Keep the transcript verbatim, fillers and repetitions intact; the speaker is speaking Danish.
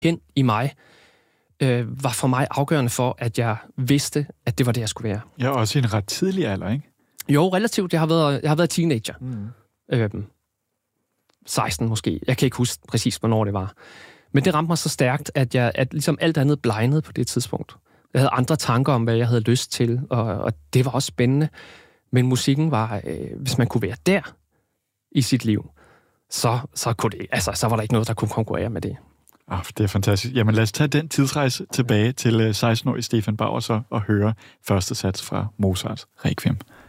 hen i mig, øh, var for mig afgørende for, at jeg vidste, at det var det, jeg skulle være. Ja, også i en ret tidlig alder, ikke? Jo, relativt. Jeg har været, jeg har været teenager. Mm. Øhm, seksten måske. Jeg kan ikke huske præcis, hvornår det var. Men det ramte mig så stærkt, at, jeg, at ligesom alt andet blegnede på det tidspunkt. Jeg havde andre tanker om, hvad jeg havde lyst til, og, og det var også spændende. Men musikken var, øh, hvis man kunne være der i sit liv, så, så, kunne det, altså, så var der ikke noget, der kunne konkurrere med det. Oh, det er fantastisk. Jamen lad os tage den tidsrejse tilbage til seksten-årige Stefan Bauer så og høre første sats fra Mozarts Requiem.